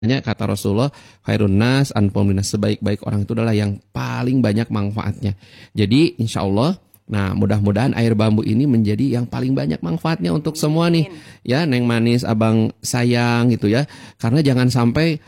Hanya kata Rasulullah, khairun nas anfa'un linnas, sebaik-baik orang itu adalah yang paling banyak manfaatnya. Jadi insya Allah, nah mudah-mudahan air bambu ini menjadi yang paling banyak manfaatnya untuk semua nih. Ya, Neng Manis, Abang sayang gitu ya. Karena jangan sampai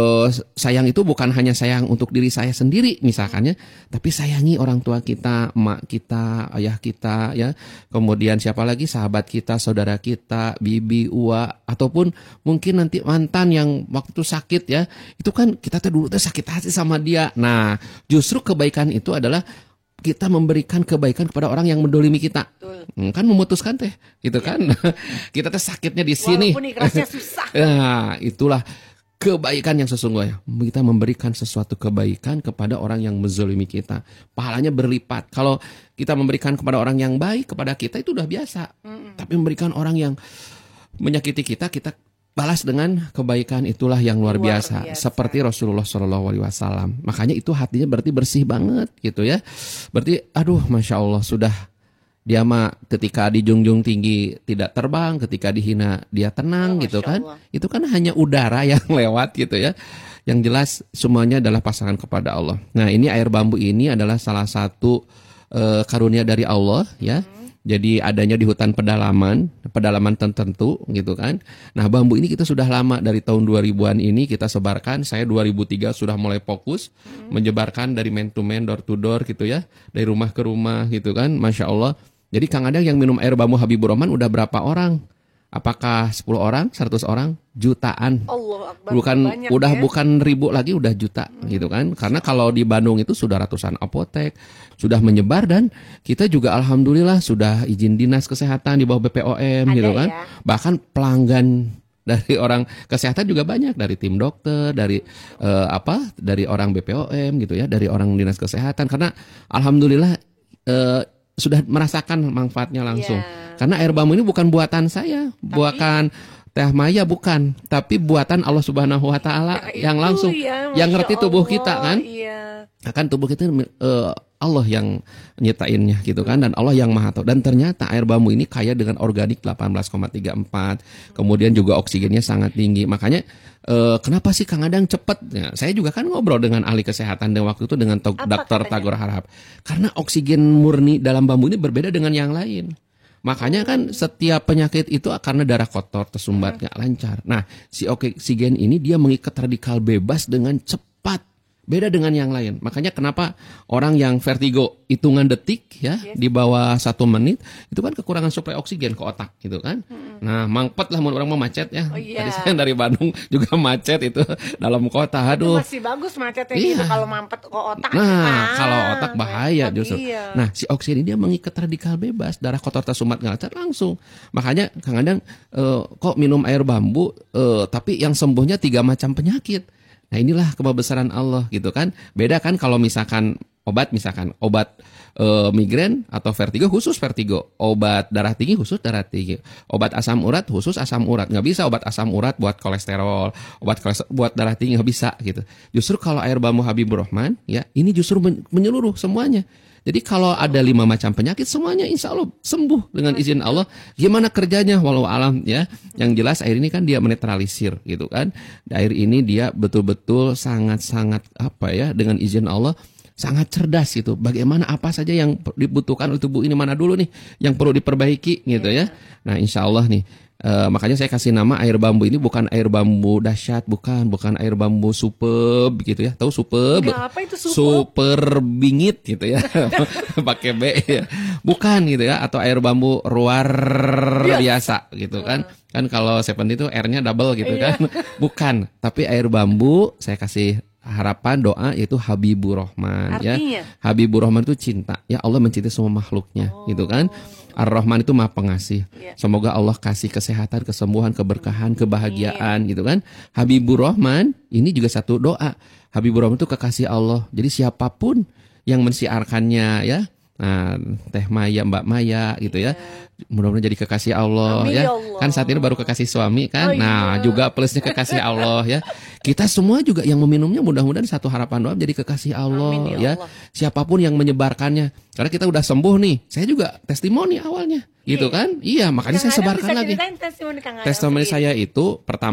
sayang itu bukan hanya sayang untuk diri saya sendiri misalkannya, tapi sayangi orang tua kita, emak kita, ayah kita ya. Kemudian siapa lagi, sahabat kita, saudara kita, bibi, ua, ataupun mungkin nanti mantan yang waktu itu sakit ya. Itu kan kita tuh dulu tuh sakit hati sama dia. Nah, justru kebaikan itu adalah kita memberikan kebaikan kepada orang yang mendolimi kita. Kan memutuskan teh, gitu kan. Kita tuh sakitnya di sini. Walaupun ikhlasnya susah. Nah, itulah kebaikan yang sesungguhnya. Kita memberikan sesuatu kebaikan kepada orang yang menzolimi kita. Pahalanya berlipat. Kalau kita memberikan kepada orang yang baik kepada kita itu udah biasa. Tapi memberikan orang yang menyakiti kita, kita balas dengan kebaikan, itulah yang luar biasa. Seperti Rasulullah SAW. Makanya itu hatinya berarti bersih banget gitu ya. Berarti aduh Masya Allah, sudah dia mah ketika di junjung tinggi tidak terbang, ketika dihina dia tenang gitu kan. Itu kan hanya udara yang lewat gitu ya. Yang jelas semuanya adalah pasangan kepada Allah. Nah, ini air bambu ini adalah salah satu karunia dari Allah ya. Jadi adanya di hutan pedalaman tertentu gitu kan. Nah, bambu ini kita sudah lama, dari tahun 2000-an ini kita sebarkan. Saya 2003 sudah mulai fokus menyebarkan dari man to man, door to door gitu ya. Dari rumah ke rumah gitu kan. Masya Allah. Jadi Kang Adang yang minum air bambu Habibur Rahman udah berapa orang? Apakah 10 orang, 100 orang, jutaan? Allah Akbar, bukan banyak, udah ya? Bukan ribu lagi, udah juta gitu kan. Karena kalau di Bandung itu sudah ratusan apotek sudah menyebar, dan kita juga alhamdulillah sudah izin dinas kesehatan di bawah BPOM gitu kan. Ya? Bahkan pelanggan dari orang kesehatan juga banyak, dari tim dokter, dari dari orang BPOM gitu ya, dari orang dinas kesehatan, karena alhamdulillah sudah merasakan manfaatnya langsung. Karena air bambu ini bukan buatan saya, bukan Teh Maya, bukan, tapi buatan Allah Subhanahu wa taala yang langsung yang ngerti tubuh kita kan. Akan tubuh kita Allah yang nyiptainnya gitu kan, dan Allah yang Maha Tahu. Dan ternyata air bambu ini kaya dengan organik 18,34. Kemudian juga oksigennya sangat tinggi. Makanya kenapa sih Kang Adang cepet? Ya, saya juga kan ngobrol dengan ahli kesehatan dan waktu itu dengan Dr. Tagor Harahap. Karena oksigen murni dalam bambu ini berbeda dengan yang lain. Makanya kan setiap penyakit itu karena darah kotor, tersumbat, nggak lancar. Nah, si oksigen ini dia mengikat radikal bebas dengan cepat. Beda dengan yang lain. Makanya kenapa orang yang vertigo hitungan detik ya, di bawah 1 menit, itu kan kekurangan suplai oksigen ke otak gitu kan. Nah, mangpet lah orang mau macet ya. Tadi saya dari Bandung juga macet itu dalam kota. Aduh. Itu masih bagus macetnya gitu, kalau mampet ke otak. Nah, kalau otak bahaya justru. Nah, si oksigen ini dia mengikat radikal bebas, darah kotor tersumbat nggak lancar langsung. Makanya Kang Adang kok minum air bambu tapi yang sembuhnya 3 macam penyakit. Nah, inilah kebesaran Allah gitu kan. Beda kan kalau misalkan obat migrain atau vertigo khusus vertigo, obat darah tinggi khusus darah tinggi, obat asam urat khusus asam urat. Nggak bisa obat asam urat buat kolesterol, obat kolesterol buat darah tinggi, nggak bisa gitu. Justru kalau air bambu Habibur Rahman ya, ini justru menyeluruh semuanya. Jadi kalau ada 5 macam penyakit semuanya insya Allah sembuh dengan izin Allah. Gimana kerjanya walau alam ya. Yang jelas air ini kan dia menetralisir gitu kan. Air ini dia betul-betul sangat-sangat dengan izin Allah sangat cerdas gitu. Bagaimana apa saja yang dibutuhkan oleh tubuh ini, mana dulu nih yang perlu diperbaiki gitu ya. Nah, insya Allah nih. Makanya saya kasih nama air bambu ini bukan air bambu dahsyat, bukan air bambu superb gitu ya. Tahu superb? Apa itu super bingit gitu ya. Pakai B ya. Bukan gitu ya, atau air bambu luar biasa gitu kan. Kan kalau Seven itu R-nya double gitu kan. Bukan, tapi air bambu saya kasih harapan doa yaitu Habibur Rahman. Artinya? Ya. Habibur Rahman itu cinta. Ya Allah mencintai semua makhluknya gitu kan. Ar-Rahman itu Maha Pengasih. Semoga Allah kasih kesehatan, kesembuhan, keberkahan, kebahagiaan gitu kan. Habibur Rahman ini juga satu doa. Habibur Rahman itu kekasih Allah. Jadi siapapun yang mensiarkannya ya. Nah, Teh Maya, Mbak Maya gitu ya. Mudah-mudahan jadi kekasih Allah. Amin, ya. Allah. Kan saat ini baru kekasih suami kan. Nah, juga plusnya kekasih Allah ya. Kita semua juga yang meminumnya mudah-mudahan satu harapan doa jadi kekasih Allah. Amin, ya. Allah. Siapapun yang menyebarkannya. Karena kita udah sembuh nih. Saya juga testimoni awalnya. Gitu kan? Iya, makanya saya sebarkan lagi. Testimoni saya itu pertama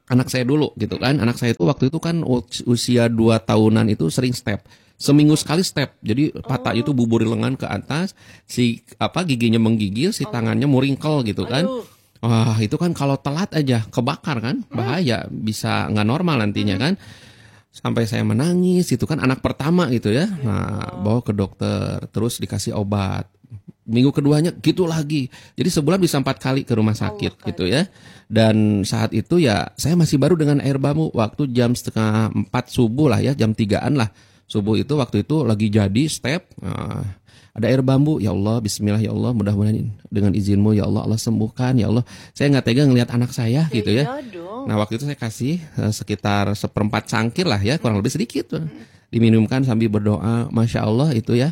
anak saya dulu gitu kan. Anak saya itu waktu itu kan usia 2 tahunan itu sering step. Seminggu sekali step. Jadi patah itu buburi lengan ke atas, si giginya menggigil, si tangannya muringkel gitu kan. Wah, itu kan kalau telat aja kebakar kan, bahaya, bisa nggak normal nantinya kan. Sampai saya menangis, itu kan anak pertama gitu ya. Nah, bawa ke dokter, terus dikasih obat. Minggu keduanya gitu lagi. Jadi sebulan bisa 4 kali ke rumah sakit gitu ya. Dan saat itu ya saya masih baru dengan air bambu. Waktu jam 3:30 subuh lah ya, jam 3-an lah. Subuh itu waktu itu lagi jadi step. Ada air bambu, ya Allah, bismillah ya Allah, mudah-mudahan dengan izinmu ya Allah, Allah sembuhkan ya Allah. Saya nggak tega ngelihat anak saya gitu ya. Nah waktu itu saya kasih sekitar 1/4 cangkir lah ya, kurang lebih sedikit. Diminumkan sambil berdoa, Masya Allah itu ya.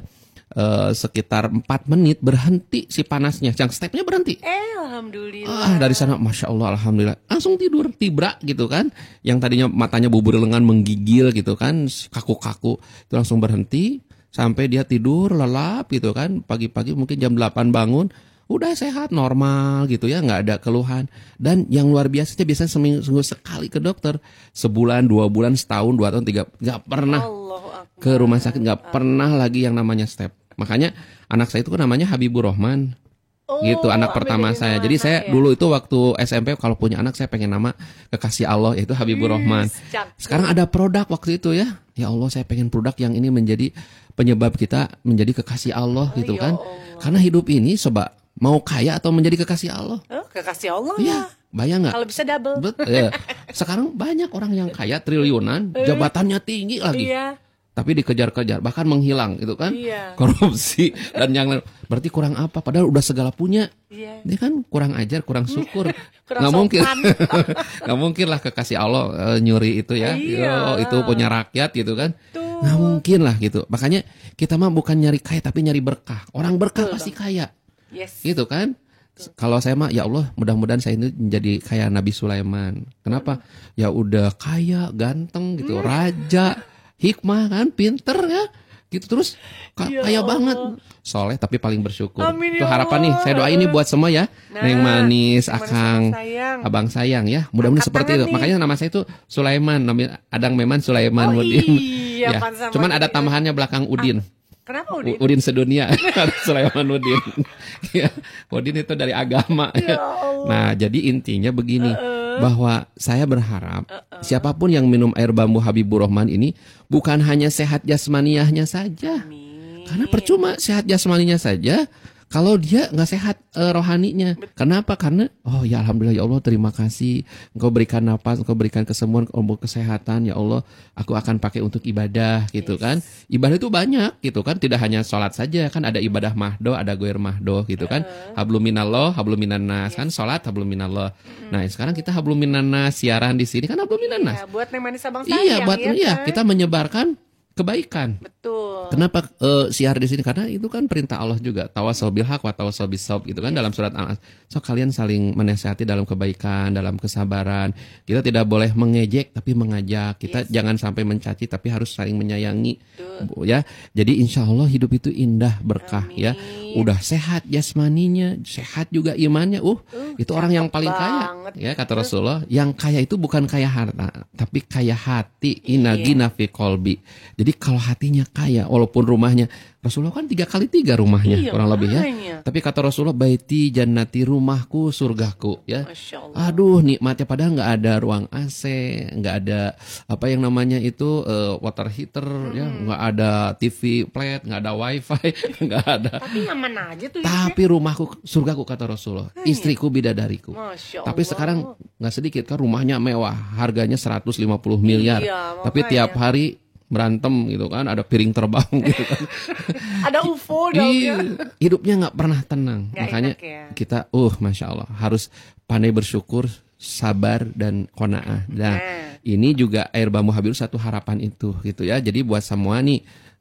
Sekitar 4 menit berhenti si panasnya, yang stepnya berhenti. Alhamdulillah. Dari sana Masya Allah, Alhamdulillah, langsung tidur, tibra gitu kan. Yang tadinya matanya bubur lengan menggigil gitu kan, kaku-kaku, itu langsung berhenti. Sampai dia tidur lelap gitu kan. Pagi-pagi mungkin jam 8 bangun, udah sehat, normal gitu ya, nggak ada keluhan. Dan yang luar biasanya biasanya seminggu sekali ke dokter. Sebulan, 2 bulan, setahun, 2 tahun, 3, nggak pernah ke rumah sakit, nggak pernah lagi yang namanya step. Makanya anak saya itu kan namanya Habibur Rahman. Gitu anak pertama saya. Jadi saya dulu itu waktu SMP kalau punya anak saya pengen nama kekasih Allah, yaitu Habibur Rahman. Sekarang ada produk waktu itu ya. Ya Allah, saya pengen produk yang ini menjadi penyebab kita menjadi kekasih Allah gitu kan. Karena hidup ini coba mau kaya atau menjadi kekasih Allah? Kekasih Allah. Iya, bayang nggak? Kalau bisa double. Ya. Sekarang banyak orang yang kaya triliunan, jabatannya tinggi lagi. Iya. Tapi dikejar-kejar, bahkan menghilang gitu kan. Korupsi dan yang lain. Berarti kurang apa? Padahal udah segala punya. Dia kan kurang ajar, kurang syukur. Nggak mungkin. Nggak mungkin lah kekasih Allah nyuri itu ya. Itu punya rakyat gitu kan. Nggak mungkin lah gitu. Makanya kita mah bukan nyari kaya tapi nyari berkah. Orang berkah pasti kaya. Gitu kan. Kalau saya mah ya Allah, mudah-mudahan saya ini menjadi kayak Nabi Sulaiman. Kenapa? Ya udah kaya, ganteng gitu, raja, hikmah kan, pinter ya, gitu terus kaya banget, soleh tapi paling bersyukur. Itu harapan nih, saya doain nih buat semua ya, Neng Manis, Akang, Abang Sayang ya, mudah-mudahan seperti itu. Makanya nama saya itu Sulaiman, namanya Adang Meman Sulaiman Udin. Ya, cuman ada tambahannya belakang Udin. Kenapa Udin? Udin sedunia, Sulaiman Udin. Ya, Udin itu dari agama. Ya. Nah, jadi intinya begini, bahwa saya berharap siapapun yang minum air bambu Habibur Rahman ini bukan hanya sehat jasmaniahnya saja. Karena percuma sehat jasmaninya saja kalau dia nggak sehat rohaninya. Kenapa? Karena ya alhamdulillah ya Allah, terima kasih Engkau berikan napas, Engkau berikan kesembuhan, Engkau kesehatan ya Allah, aku akan pakai untuk ibadah gitu kan. Ibadah itu banyak gitu kan, tidak hanya sholat saja kan, ada ibadah mahdo, ada goir mahdo gitu kan. Hablum minallah, hablum minannas kan, sholat hablum minallah. Nah sekarang kita hablum minannas, siaran di sini kan hablum minannas. Buat Neng Manis Abang Sayang. Iya, buat kita menyebarkan kebaikan. Betul. Kenapa siar di sini? Karena itu kan perintah Allah juga. Tawassaw bil haq wa tawassaw bis sabr gitu kan dalam surat Al-As. So kalian saling menasihati dalam kebaikan, dalam kesabaran. Kita tidak boleh mengejek tapi mengajak. Kita jangan sampai mencaci tapi harus saling menyayangi. Ya. Jadi insya Allah hidup itu indah, berkah. Ya. Udah sehat jasmaninya, sehat juga imannya. Itu orang yang paling kaya. Ya, kata Rasulullah, yang kaya itu bukan kaya harta, tapi kaya hati. Inagina fi qalbi. Jadi kalau hatinya kaya, walaupun rumahnya, Rasulullah kan 3x3 rumahnya, kurang lebih ya. Tapi kata Rasulullah, baiti jannati, rumahku surgaku ya. Aduh, nikmatnya padahal nggak ada ruang AC, nggak ada apa yang namanya itu water heater ya, nggak ada TV flat, nggak ada wifi, nggak ada. Tapi nyaman aja tuh. Tapi rumahku surgaku kata Rasulullah, istriku bidadariku. Tapi sekarang nggak sedikit kan rumahnya mewah, harganya 150 miliar. Tapi tiap hari berantem gitu kan, ada piring terbang gitu kan. Ada UFO dong ya. Hidupnya nggak pernah tenang. Makanya kita Masya Allah harus pandai bersyukur, sabar dan qanaah. Nah ini juga air bambu Habibur satu harapan itu gitu ya. Jadi buat semua nih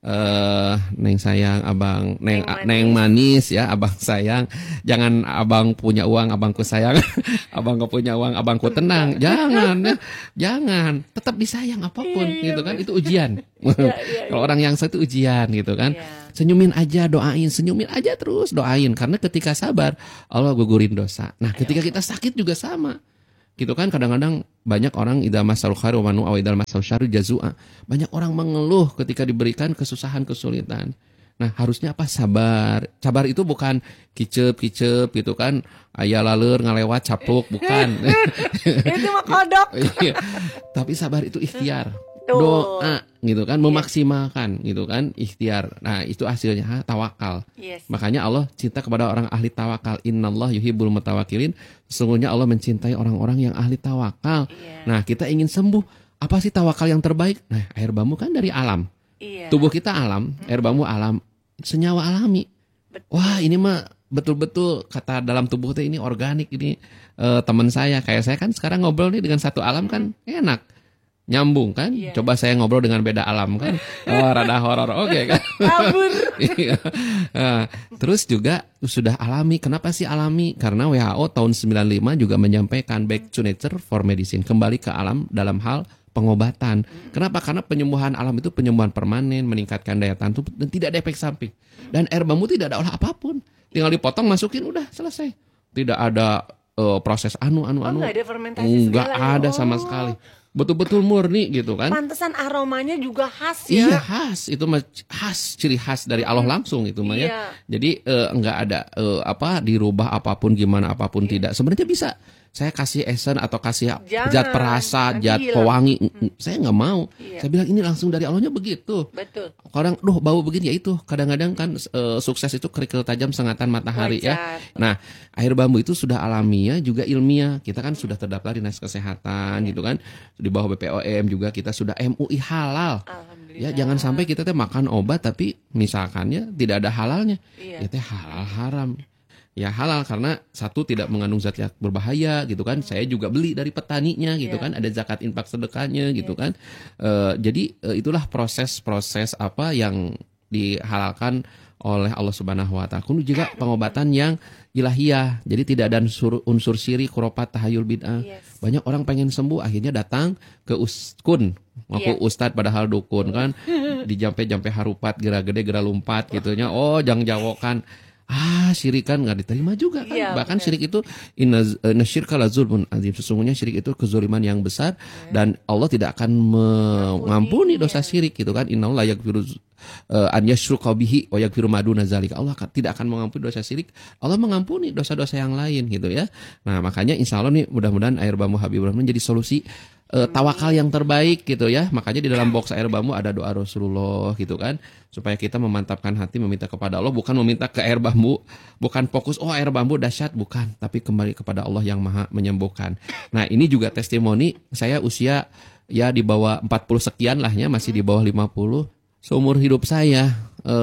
Neng sayang, abang, Neng manis ya, abang sayang. Jangan abang punya uang, abangku sayang. Abang gak punya uang, abangku tenang. Jangan ya, jangan. Tetap disayang apapun gitu kan, itu ujian. Kalau orang yang itu ujian gitu kan. Senyumin aja, doain, senyumin aja terus doain. Karena ketika sabar, Allah gugurin dosa. Nah ketika kita sakit juga sama. gitu kan. Kadang-kadang banyak orang idza masal khairu wa manu aw idza masal syarru jazua. Banyak orang mengeluh ketika diberikan kesusahan, kesulitan. Nah, harusnya apa? Sabar. Sabar itu bukan kicep gitu kan. Aya laleur ngalewat capluk, bukan. Itu mah kodok. Iya. Tapi sabar itu ikhtiar. Tuh. Doa gitu kan, memaksimalkan gitu kan, ikhtiar. Nah, itu hasilnya tawakal. Yes. Makanya Allah cinta kepada orang ahli tawakal. Innallah yuhibbul mutawakkilin. Sesungguhnya Allah mencintai orang-orang yang ahli tawakal. Iya. Nah, kita ingin sembuh. Apa sih tawakal yang terbaik? Nah, air bambu kan dari alam. Iya. Tubuh kita alam, air bambu alam, senyawa alami. Betul. Wah, ini mah betul-betul kata dalam tubuh kita ini organik ini. Teman saya, kayak saya kan sekarang ngobrol nih dengan satu alam kan enak. Nyambung kan? Iya. Coba saya ngobrol dengan beda alam kan. Rada horor. Oke kan? Kabur. Iya. Nah, terus juga sudah alami. Kenapa sih alami? Karena WHO tahun 95 juga menyampaikan back to nature for medicine. Kembali ke alam dalam hal pengobatan. Kenapa? Karena penyembuhan alam itu penyembuhan permanen, meningkatkan daya tahan tubuh dan tidak ada efek samping. Dan air bambu tidak ada olah apapun. Tinggal dipotong, masukin, udah selesai. Tidak ada proses Nggak ada fermentasi Nggak segala ya? ada sama sekali. Betul-betul murni gitu kan. Pantesan aromanya juga khas ya. Iya, khas. Itu mah khas, ciri khas dari Allah langsung itu mah ya. Iya. Jadi enggak ada dirubah apapun gimana apapun tidak. Sebenarnya bisa. Saya kasih essence atau kasih Jangan, zat perasa, nanti zat hilang. pewangi. Saya nggak mau. Iya. Saya bilang ini langsung dari Allahnya begitu. Betul. Kadang, bau begini ya itu. Kadang-kadang kan sukses itu kerikil tajam sengatan matahari ya. Wajar. Nah, air bambu itu sudah alamiah juga ilmiah. Kita kan sudah terdaftar di Dinas Kesehatan gitu kan. Di bawah BPOM juga kita sudah MUI halal. Alhamdulillah. Ya jangan sampai kita teh makan obat tapi misalkannya tidak ada halalnya. Iya. Ya teh halal haram. Ya halal karena satu tidak mengandung zat yang berbahaya gitu kan. Saya juga beli dari petaninya gitu Iya. kan. Ada zakat infak sedekahnya gitu kan. Jadi itulah proses-proses apa yang dihalalkan oleh Allah Subhanahu wa taala. Kemudian juga pengobatan yang ilahiyah. Jadi tidak ada unsur syirik, khurafat, tahayul, bid'ah. Yes. Banyak orang pengen sembuh akhirnya datang ke uskun. Ngaku Iya. ustadz padahal dukun kan. Dijampe-jampe harupat, gera gede, gera lumpat gitunya. Oh, jang jawokan. Syirik kan nggak diterima juga kan. Iya, Bahkan benar. syirik itu inna syirka la zulmun azim. Sesungguhnya syirik itu kezaliman yang besar dan Allah tidak akan mengampuni dosa syirik gitu kan. Innallaha yaghfiru an yasyruka bihi wa yaghfiru ma duna zalika. Allah tidak akan mengampuni dosa syirik. Allah mengampuni dosa-dosa yang lain gitu ya. Nah, makanya insya Allah nih mudah-mudahan air bambu Habibur Rahman menjadi solusi tawakal yang terbaik gitu ya. Makanya di dalam box air bambu ada doa Rasulullah gitu kan. Supaya kita memantapkan hati meminta kepada Allah, bukan meminta ke air bambu, bukan fokus air bambu dahsyat, bukan, tapi kembali kepada Allah yang Maha menyembuhkan. Nah, ini juga testimoni saya usia ya di bawah 40 sekian lah ya, masih di bawah 50. Seumur hidup saya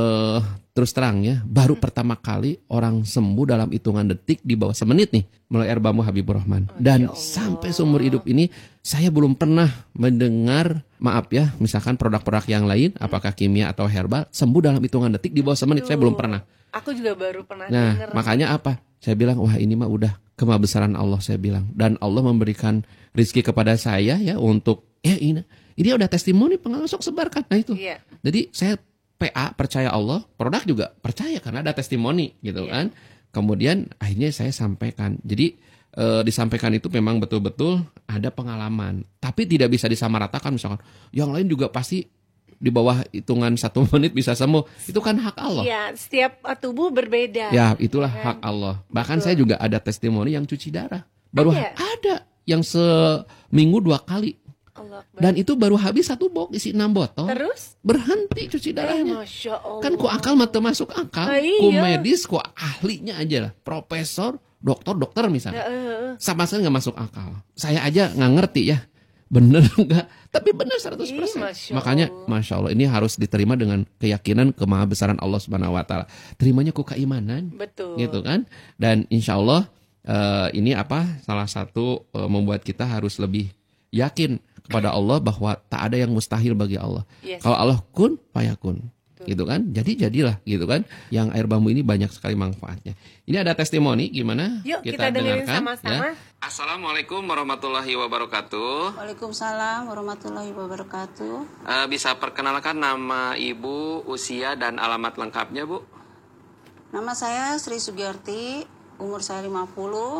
terus terang ya, baru pertama kali orang sembuh dalam hitungan detik di bawah semenit nih melalui air bambu Habibur Rahman. Dan sampai seumur hidup ini saya belum pernah mendengar, maaf ya, misalkan produk-produk yang lain, apakah kimia atau herbal, sembuh dalam hitungan detik di bawah semenit. Saya belum pernah. Aku juga baru pernah Nah, denger. makanya apa? Saya bilang, wah ini mah udah kemabesaran Allah, saya bilang. Dan Allah memberikan rizki kepada saya ya untuk, ini udah testimoni pengalaman, sok sebarkan. Nah itu. Iya. Jadi saya PA percaya Allah, produk juga percaya karena ada testimoni gitu kan. Kemudian akhirnya saya sampaikan. Jadi disampaikan itu memang betul-betul ada pengalaman. Tapi tidak bisa disamaratakan misalkan. Yang lain juga pasti di bawah hitungan 1 menit bisa sembuh. Itu kan hak Allah. Iya, setiap tubuh berbeda. Ya itulah hak Allah. Bahkan saya juga ada testimoni yang cuci darah. Baru ada yang seminggu 2 kali. Allah Akbar. Dan itu baru habis 1 box isi 6 botol. Terus? Berhenti cuci darahnya. Masya Allah. Kan ku akal mata masuk akal, ku medis, ku ahlinya aja lah, profesor, dokter misalnya, sama sekali nggak masuk akal. Saya aja nggak ngerti ya, bener nggak? Tapi bener 100%. Makanya, masya Allah, ini harus diterima dengan keyakinan kemahabesaran Allah Subhanahu Wa Taala. Terimanya ku keimanan, betul. gitu kan? Dan insya Allah ini salah satu membuat kita harus lebih yakin kepada Allah bahwa tak ada yang mustahil bagi Allah. Yes. Kalau Allah kun, fayakun. Gitu kan? Jadi jadilah gitu kan. Yang air bambu ini banyak sekali manfaatnya. Ini ada testimoni gimana? Yuk kita dengerin sama-sama. Ya. Assalamualaikum warahmatullahi wabarakatuh. Waalaikumsalam warahmatullahi wabarakatuh. Bisa perkenalkan nama Ibu, usia dan alamat lengkapnya, Bu? Nama saya Sri Sugiyarti, umur saya 50,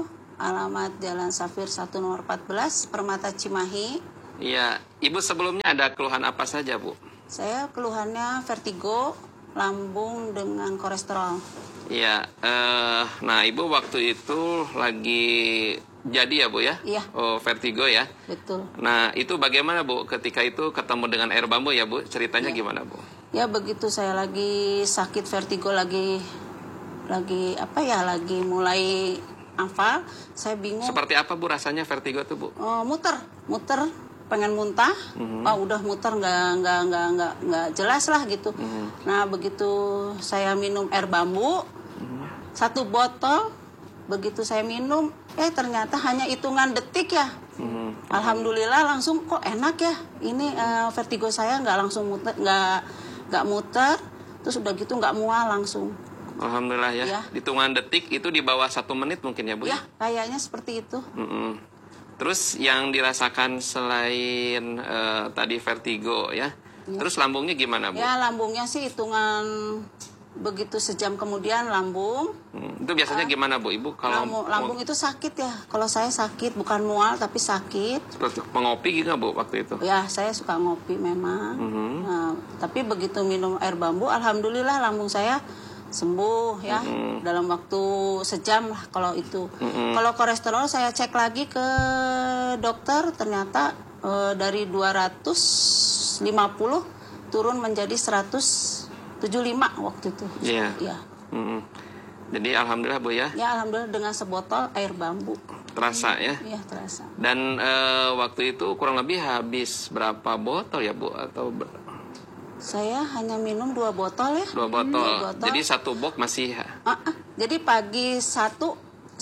alamat Jalan Safir 1 nomor 14, Permata Cimahi. Iya, Ibu sebelumnya ada keluhan apa saja, Bu? Saya keluhannya vertigo, lambung dengan kolesterol. Iya, nah Ibu waktu itu lagi jadi ya, Bu ya? Iya. Oh, vertigo ya? Betul. Nah, itu bagaimana, Bu? Ketika itu ketemu dengan air bambu ya, Bu? Ceritanya gimana, Bu? Ya begitu saya lagi sakit vertigo, lagi mulai hafal, saya bingung. Seperti apa, Bu, rasanya vertigo itu, Bu? Muter, pengen muntah. Udah muter nggak jelas lah gitu. Nah begitu saya minum air bambu, 1 botol, begitu saya minum, ternyata hanya hitungan detik ya. Alhamdulillah langsung kok enak ya. Ini vertigo saya nggak langsung muter, nggak muter, terus udah gitu nggak mual langsung. Alhamdulillah ya. Ya. Hitungan detik itu di bawah 1 menit mungkin ya, Bu? Ya kayaknya seperti itu. Terus yang dirasakan selain tadi vertigo ya, terus lambungnya gimana, Bu? Ya lambungnya sih hitungan begitu sejam kemudian lambung. Itu biasanya gimana, Bu? Ibu kalau Lambung itu sakit ya. Kalau saya sakit bukan mual tapi sakit. seperti mengopi gitu, Bu, waktu itu? Ya saya suka ngopi memang. Nah, tapi begitu minum air bambu, alhamdulillah lambung saya sembuh ya. Dalam waktu sejam lah kalau itu. Kalau kolesterol saya cek lagi ke dokter, ternyata dari 250 turun menjadi 175 waktu itu. Iya. Ya. Jadi alhamdulillah, Bu ya. Ya alhamdulillah dengan sebotol air bambu. Terasa ya. Iya terasa. Dan waktu itu kurang lebih habis berapa botol ya, Bu? Atau Saya hanya minum 2 botol ya. 2 botol. 2 botol. Jadi 1 box masih. Jadi pagi 1,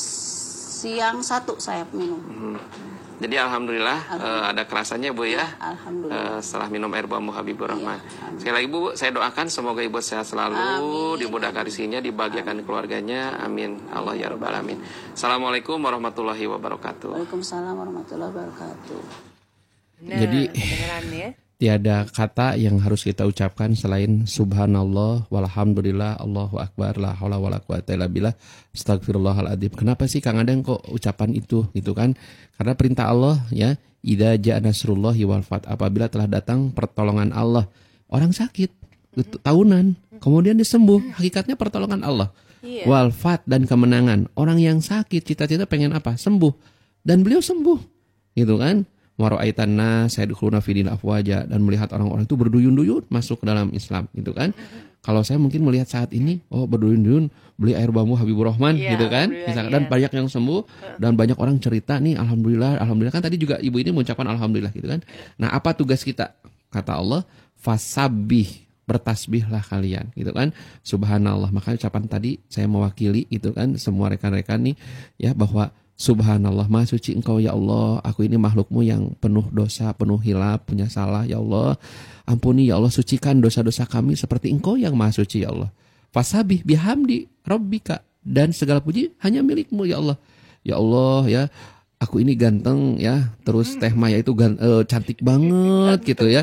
siang 1 saya minum. Jadi alhamdulillah, ada kerasanya, Bu ya. Alhamdulillah. Setelah minum air bambu Habibur Rahman. Iya, Sekali lagi, Bu, saya doakan semoga Ibu sehat selalu, Amin. dimudahkan rezekinya, dibahagiakan keluarganya. Amin. Allah ya rabbal alamin. Assalamualaikum warahmatullahi wabarakatuh. Waalaikumsalam warahmatullahi wabarakatuh. Nah, Jadi kedengeran ya. tiada kata yang harus kita ucapkan selain subhanallah walhamdulillah Allahu akbar la haula wala quwata illa billah astagfirullahaladzim. Kenapa sih Kang Adang kok ucapan itu gitu kan? Karena perintah Allah ya, idza jaa nasrullahi wal fath, apabila telah datang pertolongan Allah. Orang sakit tahunan kemudian disembuh, hakikatnya pertolongan Allah. Iya. Wal fath, dan kemenangan. Orang yang sakit cita-cita pengen apa? Sembuh. Dan beliau sembuh. Gitu kan? Wara'aitan nas yadkhuluna fi dinil afwaja, dan melihat orang-orang itu berduyun-duyun masuk ke dalam Islam gitu kan. Kalau saya mungkin melihat saat ini, berduyun-duyun beli air bambu Habibur Rahman gitu kan. Misalkan, dan banyak yang sembuh dan banyak orang cerita nih alhamdulillah kan tadi juga ibu ini mengucapkan alhamdulillah gitu kan. Nah, apa tugas kita? Kata Allah, fasabbih, bertasbihlah kalian gitu kan. Subhanallah. Makanya ucapan tadi saya mewakili gitu kan semua rekan-rekan nih ya, bahwa subhanallah, maha suci engkau ya Allah, aku ini makhlukmu yang penuh dosa, penuh hilaf, punya salah ya Allah. Ampuni ya Allah, sucikan dosa-dosa kami seperti engkau yang maha suci ya Allah. Fasabih bihamdi rabbika, dan segala puji hanya milikmu ya Allah. Ya Allah ya, aku ini ganteng ya, terus Teh Maya itu cantik banget gitu ya.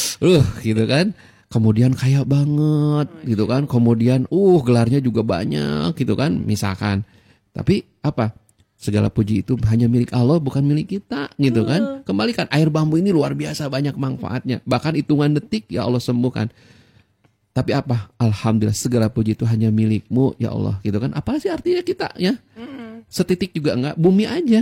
Gitu kan. Kemudian kaya banget gitu kan. Kemudian gelarnya juga banyak gitu kan misalkan. Tapi apa? Segala puji itu hanya milik Allah, bukan milik kita gitu kan. Kembalikan, air bambu ini luar biasa banyak manfaatnya. Bahkan hitungan detik ya Allah sembuhkan. Tapi apa? Alhamdulillah, segala puji itu hanya milikmu ya Allah gitu kan. Apa sih artinya kita ya? Setitik juga enggak, bumi aja.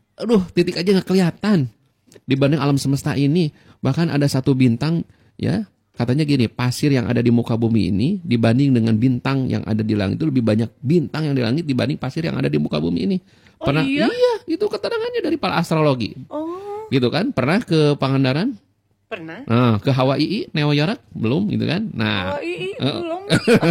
Titik aja enggak kelihatan dibanding alam semesta ini. Bahkan ada satu bintang ya, katanya gini, pasir yang ada di muka bumi ini dibanding dengan bintang yang ada di langit itu lebih banyak bintang yang di langit dibanding pasir yang ada di muka bumi ini. Pernah? Iya? Iya, itu keterangannya dari para astrologi. Gitu kan? Pernah ke Pangandaran? Pernah. Nah, ke Hawaii, Neo York belum gitu kan? Nah, belum.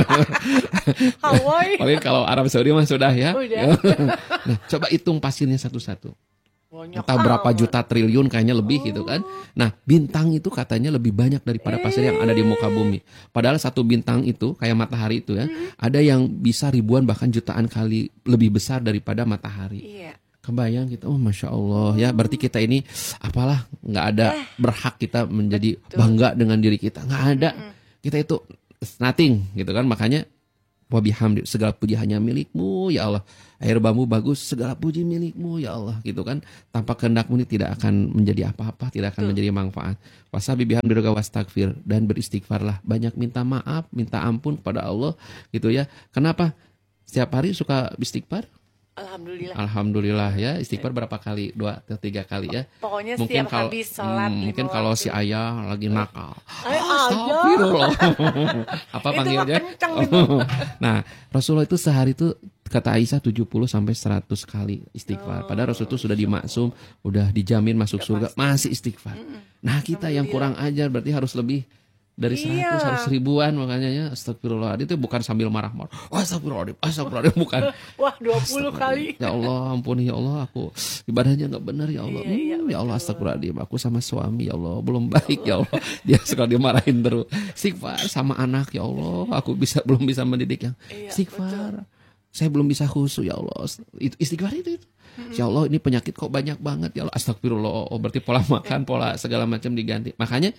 Hawaii. paling kalau Arab Saudi mah sudah ya. Udah. Nah, coba hitung pasirnya satu-satu. Banyak Entah berapa amat. juta triliun kayaknya lebih gitu kan. Nah, bintang itu katanya lebih banyak daripada pasir yang ada di muka bumi. Padahal satu bintang itu kayak matahari itu ya, ada yang bisa ribuan bahkan jutaan kali lebih besar daripada matahari. Iya. Kebayang gitu, Masya Allah ya. Berarti kita ini apalah, nggak ada berhak kita menjadi bangga dengan diri kita. Nggak ada. Kita itu nothing gitu kan. Makanya Wa bihamdi, segala puji hanya milikmu ya Allah. Air bambu bagus, segala puji milikmu ya Allah, gitu kan. Tanpa kehendakmu ini tidak akan menjadi apa-apa, tidak akan menjadi manfaat. Wasabi bihamdika wastagfir, dan beristighfarlah, banyak minta maaf, minta ampun kepada Allah, gitu ya. Kenapa? Setiap hari suka istighfar? Alhamdulillah. Alhamdulillah ya. Istighfar berapa kali? 2 atau 3 kali ya. Pokoknya Mungkin setiap habis sholat. mungkin kalau si ayah lagi nakal. Ayah. Astagfirullah. Apa Itu panggilnya? mah kencang itu. Nah, Rasulullah itu sehari itu kata Aisyah 70 sampai 100 kali istighfar. Padahal Rasul itu sudah dimaksum, udah dijamin masuk surga, masih istighfar. Nah, kita yang kurang ajar berarti harus lebih dari 100, harus ribuan, makanya ya. Astagfirullah. Itu bukan sambil marah-marah. Astagfirullah, bukan. Wah, 20 kali. Ya Allah, ampuni ya Allah, aku ibadahnya nggak benar ya Allah. Ya Allah, astagfirullahaladzim, aku sama suami ya Allah belum baik ya Allah. Dia suka dimarahin terus. Istighfar sama anak ya Allah, aku belum bisa mendidik yang istighfar. Saya belum bisa khusyuk ya Allah. Itu istighfar itu. Ya Allah, ini penyakit kok banyak banget ya Allah. Astagfirullah. Oh, berarti pola makan, pola segala macam diganti. Makanya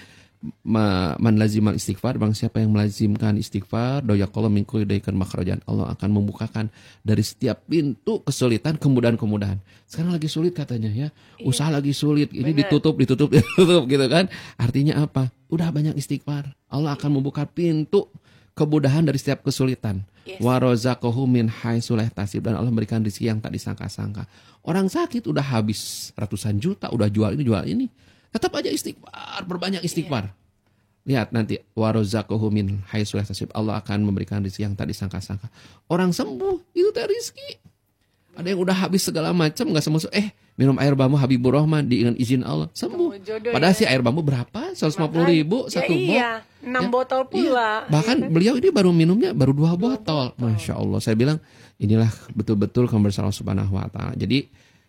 man lazimal istighfar, bang siapa yang melazimkan istighfar, doyakallahu min kulli daikan makhrajan, Allah akan membukakan dari setiap pintu kesulitan kemudahan-kemudahan. Sekarang lagi sulit katanya ya, usaha lagi sulit, ini ditutup gitu kan. Artinya apa? Udah banyak istighfar, Allah akan membuka pintu kemudahan dari setiap kesulitan. Wa razaqahu min haitsu la yahtasib, dan Allah memberikan rezeki yang tak disangka-sangka. Orang sakit udah habis ratusan juta, udah jual ini, tetap aja istighfar, berbanyak istighfar. Lihat nanti wa razaqahu min haitsu la yahtasib, Allah akan memberikan rezeki yang tak disangka-sangka. Orang sembuh itu teh rezeki. Ada yang udah habis segala macam enggak sembuh, minum air bambu Habibur Rahman dengan izin Allah sembuh. Padahal si air bambu berapa? 150.000 satu botol. Iya, 6 botol pula. Bahkan beliau ini baru minumnya baru 2 botol. Masya Allah, saya bilang inilah betul-betul kebersamaan Allah Subhanahu Wa Taala. Jadi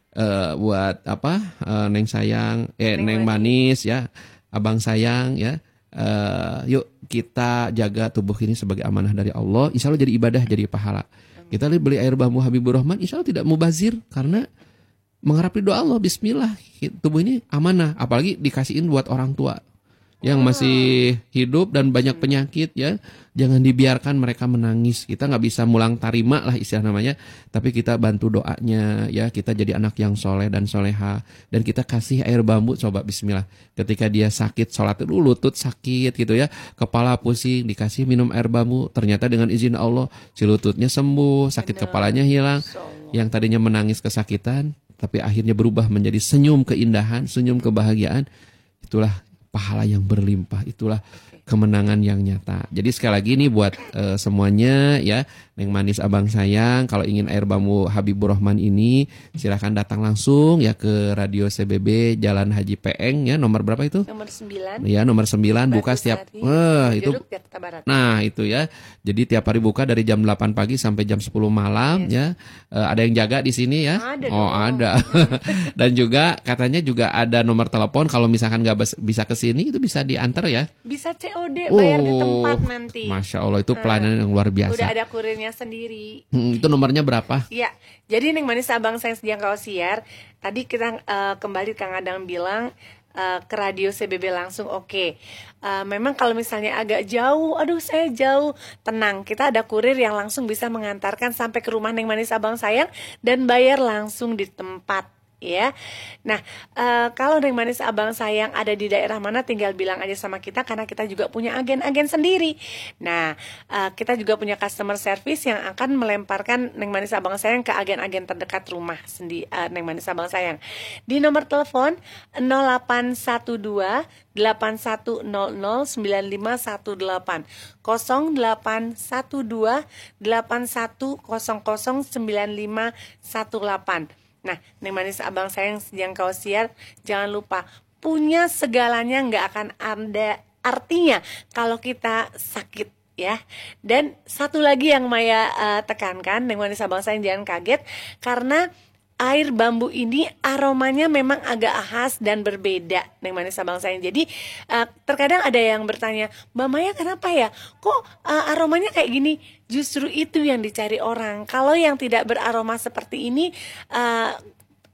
buat Neng sayang, Neng manis ya, abang sayang ya, yuk kita jaga tubuh ini sebagai amanah dari Allah. Insya Allah jadi ibadah, jadi pahala. Kita beli air bambu Habibur Rahman, insya Allah tidak mubazir karena mengharap ridho Allah. Bismillah, tubuh ini amanah, apalagi dikasihin buat orang tua yang masih hidup dan banyak penyakit ya. Jangan dibiarkan mereka menangis. Kita nggak bisa mulang tarima lah istilah namanya, tapi kita bantu doanya ya. Kita jadi anak yang soleh dan soleha, dan kita kasih air bambu. Coba bismillah, ketika dia sakit sholat dulu, lutut sakit gitu ya, kepala pusing, dikasih minum air bambu, ternyata dengan izin Allah si lututnya sembuh, sakit kepalanya hilang. Yang tadinya menangis kesakitan tapi akhirnya berubah menjadi senyum keindahan, senyum kebahagiaan. Itulah pahala yang berlimpah, itulah kemenangan yang nyata. Jadi sekali lagi nih buat semuanya ya, Neng manis abang sayang, kalau ingin air bambu Habibur Rahman ini silakan datang langsung ya ke Radio CBB Jalan Haji Peeng ya, nomor berapa itu? Nomor 9. Ya, nomor 9 buka setiap itu. Nah, itu ya. Jadi tiap hari buka dari jam 8 pagi sampai jam 10 malam ya. Ada yang jaga di sini ya? Ada. Dan juga katanya juga ada nomor telepon kalau misalkan nggak bisa ke sini itu bisa diantar ya. Bisa COD, bayar di tempat nanti. Masya Allah, itu pelayanan yang luar biasa. Udah ada kurirnya sendiri. Itu nomornya berapa? Iya, jadi Neng Manis abang sayang sejangkau siar. Tadi kita kembali Kang Adang bilang ke Radio CBB langsung oke. Memang kalau misalnya agak jauh, aduh saya jauh, tenang, kita ada kurir yang langsung bisa mengantarkan sampai ke rumah Neng Manis abang sayang dan bayar langsung di tempat. Ya, nah kalau Neng Manis abang sayang ada di daerah mana tinggal bilang aja sama kita, karena kita juga punya agen-agen sendiri. Nah kita juga punya customer service yang akan melemparkan Neng Manis abang sayang ke agen-agen terdekat rumah Neng Manis abang sayang di nomor telepon 0812 8100 9518 0812 8100 9518. Nah, Neng Manis abang sayang sejangkau siar, jangan lupa punya segalanya nggak akan ada artinya kalau kita sakit ya. Dan satu lagi yang Maya tekankan, Neng Manis abang sayang jangan kaget karena air bambu ini aromanya memang agak khas dan berbeda, Neng Manis abang sayang. Jadi terkadang ada yang bertanya, Mbak Maya kenapa ya kok aromanya kayak gini? Justru itu yang dicari orang. Kalau yang tidak beraroma seperti ini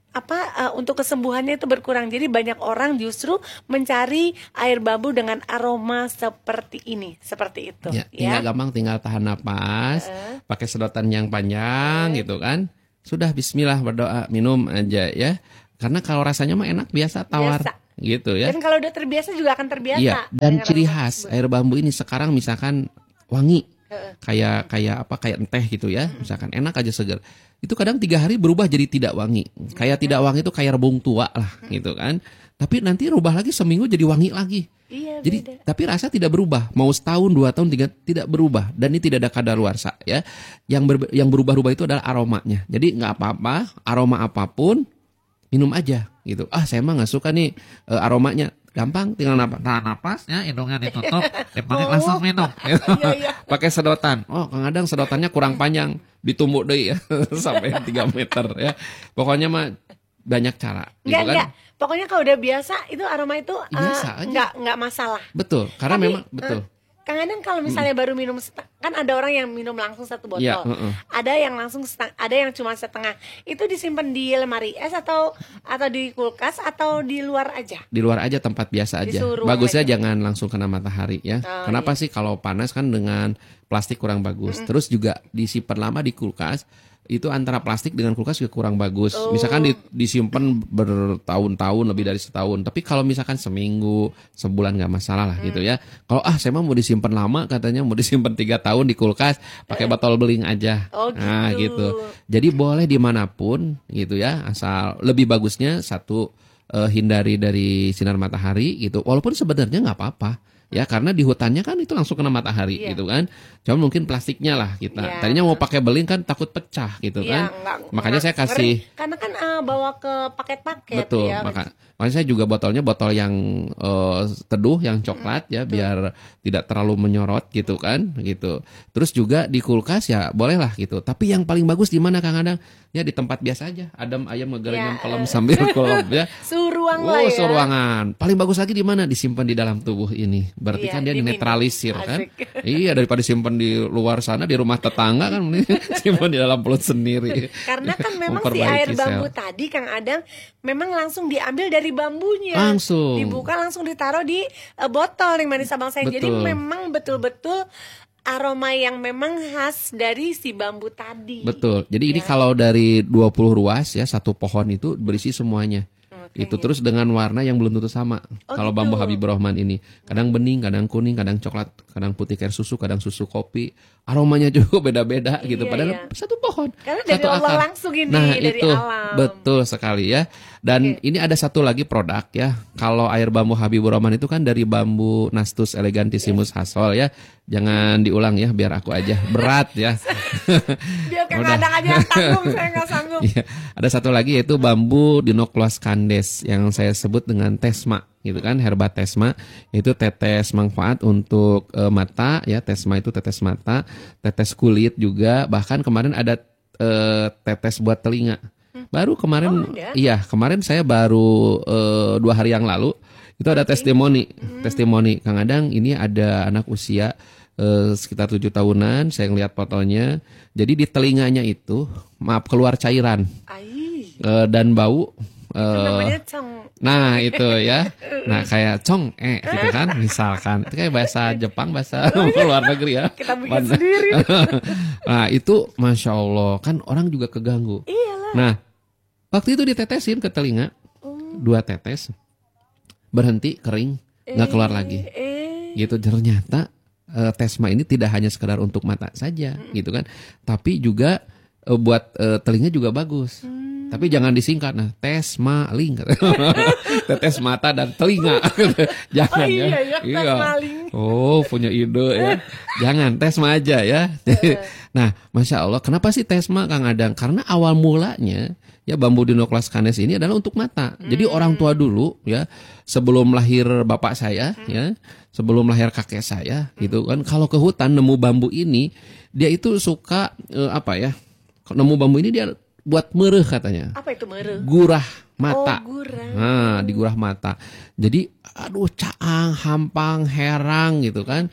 untuk kesembuhannya itu berkurang. Jadi banyak orang justru mencari air bambu dengan aroma seperti ini, seperti itu. Ya, tinggal gampang, tinggal tahan napas, pakai sedotan yang panjang gitu kan. Sudah bismillah berdoa, minum aja ya. Karena kalau rasanya mah enak biasa tawar gitu ya. Dan kalau udah terbiasa juga akan terbiasa. Iya, dan ciri khas air bambu ini sekarang misalkan wangi. Kayak teh gitu ya, misalkan enak aja seger. Itu kadang 3 hari berubah jadi tidak wangi. Kayak tidak wangi itu kayak rebung tua lah gitu kan. Tapi nanti rubah lagi seminggu jadi wangi lagi. Iya, jadi beda. tapi rasa tidak berubah. Mau setahun, 2 tahun, 3 tidak berubah. Dan ini tidak ada kadaluarsa ya. Yang berubah-ubah itu adalah aromanya. Jadi nggak apa-apa, aroma apapun minum aja gitu. Saya mah nggak suka nih aromanya. Gampang, tinggal napas ya, hidungnya ditutup, langsung minum. Iya. Pakai sedotan. Kadang sedotannya kurang panjang, ditumbuk deh ya sampai 3 meter ya. Pokoknya mah banyak cara. Enggak. Pokoknya kalau udah biasa itu aroma itu biasa aja. Enggak masalah. Betul, karena memang betul. Kadang kalau misalnya baru minum kan ada orang yang minum langsung 1 botol. Ya, Ada yang langsung ada yang cuma setengah. Itu disimpan di lemari es atau di kulkas atau di luar aja? Di luar aja, tempat biasa aja. Bagusnya jangan langsung kena matahari ya. Kenapa sih kalau panas kan dengan plastik kurang bagus. Terus juga disimpan lama di kulkas. Itu antara plastik dengan kulkas juga kurang bagus. Misalkan disimpan bertahun-tahun, lebih dari setahun. Tapi kalau misalkan seminggu, sebulan nggak masalah lah gitu ya. Kalau saya mah mau disimpan lama, katanya mau disimpan 3 tahun di kulkas, pakai botol beling aja. Nah gitu. Jadi boleh dimanapun gitu ya. Asal lebih bagusnya satu hindari dari sinar matahari gitu. Walaupun sebenarnya nggak apa-apa. Ya karena di hutannya kan itu langsung kena matahari gitu kan. Cuma mungkin plastiknya lah kita. Tadinya mau pakai beling kan takut pecah gitu kan. Makanya saya kasih. Karena kan bawa ke paket-paket. Betul. Ya. Makanya saya juga botolnya botol yang teduh, yang coklat ya, biar tidak terlalu menyorot gitu kan, gitu. Terus juga di kulkas ya boleh lah gitu. Tapi yang paling bagus di mana Kang Adang? Ya di tempat biasa aja. Adem ayam ngegerenyam kolam sambil kolam ya. Suhu ruang lah ya. Suhu ruangan. Paling bagus lagi di mana? Disimpan di dalam tubuh ini. Berarti kan dia netralisir kan. Iya, daripada simpan di luar sana di rumah tetangga kan simpan di dalam perut sendiri. Karena kan memang si air bambu tadi Kang Adang memang langsung diambil dari bambunya. Langsung. Dibuka langsung ditaruh di botol yang manis abang saya. Jadi memang betul-betul aroma yang memang khas dari si bambu tadi. Betul. Jadi ini kalau dari 20 ruas ya, 1 pohon itu berisi semuanya. Itu terus dengan warna yang belum tentu sama. Kalau bambu Habibur Rahman ini kadang bening, kadang kuning, kadang coklat, kadang putih kayak susu, kadang susu kopi. Aromanya juga beda-beda gitu. Padahal 1 pohon, karena dari Allah akar. Langsung ini dari itu alam. Betul sekali ya. Dan ini ada satu lagi produk ya. Kalau air bambu Habibur Rahman itu kan dari bambu Nastus elegantissimus Hasol ya. Jangan diulang ya, biar aku aja berat ya. Biar Kang Adang aja yang tanggung, saya nggak sanggup. Ya, ada satu lagi yaitu bambu Dinoclous candes yang saya sebut dengan tesma gitu kan, herba tesma. Itu tetes manfaat untuk mata ya, tesma itu tetes mata, tetes kulit juga, bahkan kemarin ada tetes buat telinga. Baru kemarin kemarin saya baru 2 hari yang lalu itu ada testimoni Kang Adang, ini ada anak usia sekitar 7 tahunan, saya ngeliat fotonya. Jadi di telinganya itu keluar cairan dan bau. Nah itu ya, nah kayak cong gitu kan, misalkan itu kayak bahasa Jepang, bahasa luar negeri ya. Kita bikin sendiri. Nah itu masya Allah kan orang juga keganggu. Iyalah. Nah waktu itu ditetesin ke telinga 2 tetes, berhenti kering, nggak keluar lagi. Gitu ternyata tesma ini tidak hanya sekedar untuk mata saja gitu kan, tapi juga buat telinga juga bagus. Tapi jangan disingkat, tesma ling, tetes mata dan telinga, jangan ya. Punya ide ya. Jangan, tesma aja ya. Nah, masya Allah, kenapa sih tesma Kang Adang? Karena awal mulanya ya bambu Dinoclous candes ini adalah untuk mata. Jadi orang tua dulu ya, sebelum lahir bapak saya ya, sebelum lahir kakek saya gitu kan, kalau ke hutan nemu bambu ini, dia itu suka nemu bambu ini dia buat mereh katanya. Apa itu mereh? Gurah mata. Gurah. Nah, digurah mata. Jadi caang, hampang, herang gitu kan.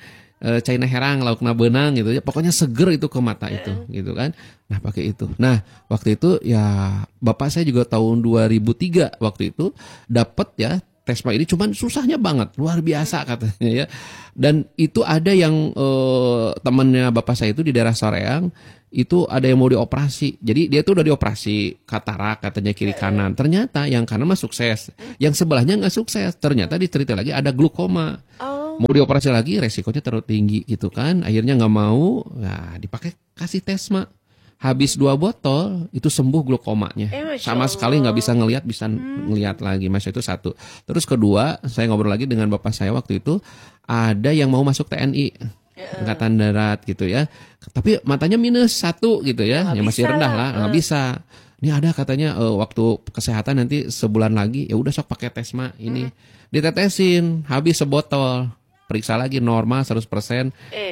caina herang, laukna beunang gitu ya. Pokoknya seger itu ke mata itu gitu kan. Nah, pakai itu. Nah, waktu itu ya bapak saya juga tahun 2003 waktu itu dapat ya Tesma ini, cuman susahnya banget, luar biasa katanya ya. Dan itu ada yang temannya bapak saya itu di daerah Soreang, itu ada yang mau dioperasi. Jadi dia tuh udah dioperasi katarak katanya kiri kanan. Ternyata yang kanan mah sukses, yang sebelahnya nggak sukses. Ternyata dicerita lagi ada glukoma. Mau dioperasi lagi resikonya terlalu tinggi gitu kan. Akhirnya nggak mau, nah dipakai kasih Tesma. Habis 2 botol itu sembuh glukomanya. Sama sekali nggak bisa ngelihat, bisa ngelihat lagi. Mas itu satu. Terus kedua, saya ngobrol lagi dengan bapak saya waktu itu, ada yang mau masuk TNI, Angkatan Darat gitu ya. Tapi matanya -1 gitu ya, yang masih rendah lah, nggak bisa. Ini ada katanya waktu kesehatan nanti sebulan lagi, ya udah sok pakai Tesma ini. Ditetesin, habis sebotol. Periksa lagi normal 100%,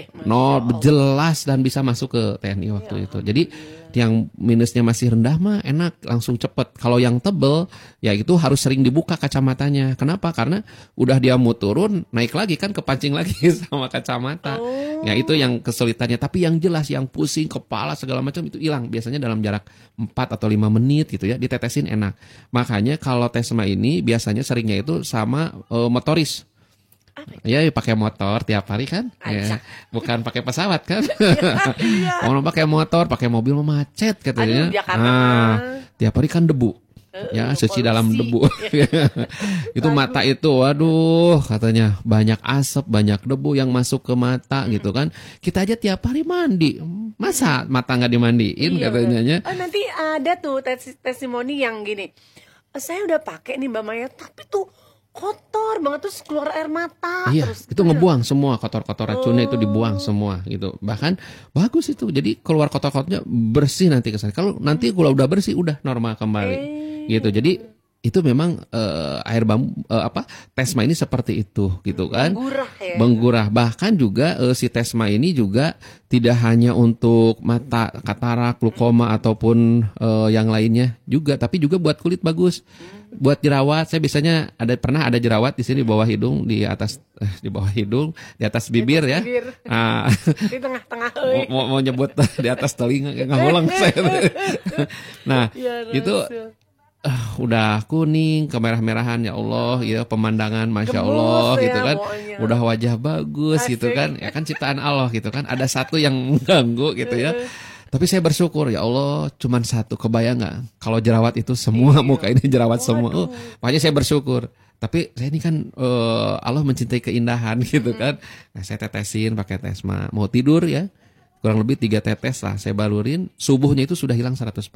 jelas dan bisa masuk ke TNI waktu itu. Jadi yang minusnya masih rendah mah enak, langsung cepet. Kalau yang tebel, ya itu harus sering dibuka kacamatanya. Kenapa? Karena udah dia mau turun, naik lagi kan kepancing lagi sama kacamata. Ya itu yang kesulitannya. Tapi yang jelas, yang pusing, kepala segala macam itu hilang. Biasanya dalam jarak 4 atau 5 menit gitu ya, ditetesin enak. Makanya kalau Tesma ini biasanya seringnya itu sama motoris. Ya pakai motor tiap hari kan, ya, bukan pakai pesawat kan. Mau pakai motor, pakai mobil macet katanya. Tiap hari kan debu, ya suci dalam debu. Itu mata itu, waduh katanya banyak asap, banyak debu yang masuk ke mata gitu kan. Kita aja tiap hari mandi, masa mata nggak dimandiin katanya. Nanti ada tuh testimoni yang gini, saya udah pakai nih Mbak Maya, tapi tuh kotor banget, terus keluar air mata. Iya, terus itu ngebuang semua kotor-kotor racunnya itu dibuang semua gitu. Bahkan bagus itu. Jadi keluar kotor-kotornya bersih nanti kesan. Kalau nanti kalau udah bersih udah normal kembali. Gitu. Jadi itu memang air bambu Tesma ini seperti itu gitu kan. Menggurah. Bahkan juga si Tesma ini juga tidak hanya untuk mata, katarak, glukoma ataupun yang lainnya juga, tapi juga buat kulit bagus. Buat jerawat, saya biasanya pernah ada jerawat di sini di bawah hidung, di atas di atas bibir ya. Di tengah-tengah. Mau nyebut di atas telinga nggak ngulang saya. Nah, itu udah kuning, kemerah-merahan ya Allah, ya pemandangan Masya Allah gitu kan. Udah wajah bagus gitu kan. Ya kan ciptaan Allah gitu kan. Ada satu yang mengganggu gitu ya. Tapi saya bersyukur ya Allah, cuman satu. Kebayang nggak kalau jerawat itu semua muka ini jerawat semua. Makanya saya bersyukur. Tapi saya ini kan Allah mencintai keindahan gitu kan. Nah, saya tetesin pakai Tesma. Mau tidur ya, kurang lebih 3 tetes lah saya balurin, subuhnya itu sudah hilang 100%.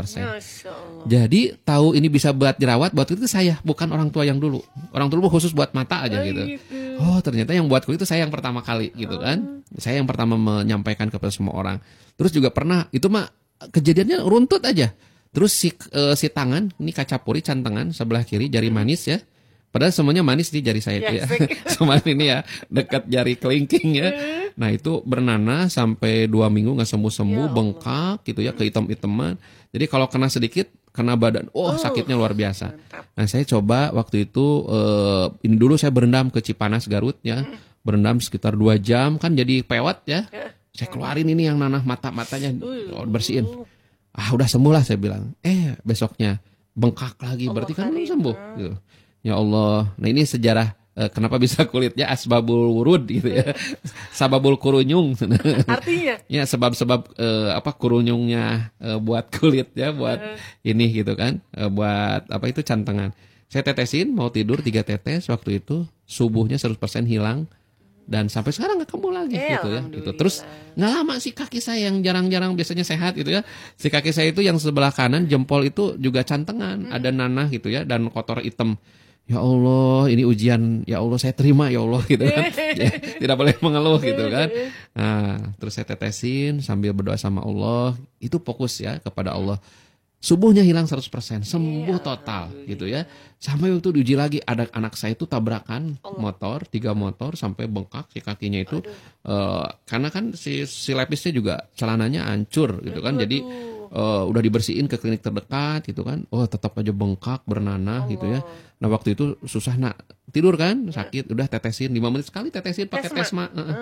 Jadi tahu ini bisa buat jerawat, buat kulit itu saya, bukan orang tua yang dulu. Orang tua khusus buat mata aja gitu. Oh ternyata yang buat kulit itu saya yang pertama kali gitu kan. Saya yang pertama menyampaikan kepada semua orang. Terus juga pernah, itu mah kejadiannya runtut aja. Terus si tangan, ini kaca puri cantengan sebelah kiri, jari manis ya. Padahal semuanya manis di jari saya itu ya. Cuman ini ya dekat jari kelingking ya. Nah itu bernanah sampai 2 minggu nggak sembuh-sembuh, bengkak gitu ya, kehitam-hitaman. Jadi kalau kena sedikit, kena badan, sakitnya luar biasa. Nah saya coba waktu itu, ini dulu saya berendam ke Cipanas Garut ya. Berendam sekitar 2 jam, kan jadi pewat ya. Saya keluarin ini yang nanah matanya, bersihin. Udah sembuh lah saya bilang. Besoknya bengkak lagi, berarti kan belum sembuh gitu. Ya Allah, nah ini sejarah kenapa bisa kulitnya asbabul wurud gitu ya. Sababul kurunyung. Artinya? Ya sebab-sebab kurunyungnya buat kulit ya, buat ini gitu kan. Buat itu cantengan. Saya tetesin mau tidur 3 tetes waktu itu, subuhnya 100% hilang dan sampai sekarang nggak kambuh lagi gitu ya. Gitu. Terus nggak lama si kaki saya yang jarang-jarang biasanya sehat gitu ya. Si kaki saya itu yang sebelah kanan jempol itu juga cantengan, ada nanah gitu ya dan kotor hitam. Ya Allah, ini ujian, ya Allah saya terima ya Allah gitu kan. Ya, tidak boleh mengeluh gitu kan. Nah, terus saya tetesin sambil berdoa sama Allah, itu fokus ya kepada Allah. Subuhnya hilang 100%, sembuh total gitu ya. Sampai waktu diuji lagi, ada anak saya itu tabrakan motor, 3 motor sampai bengkak si kakinya itu. Karena kan si lepisnya juga celananya hancur gitu kan. Jadi udah dibersihin ke klinik terdekat gitu kan. Tetap aja bengkak, bernanah gitu ya. Nah waktu itu susah nak tidur kan, sakit, udah tetesin 5 menit sekali tetesin pakai Tesma.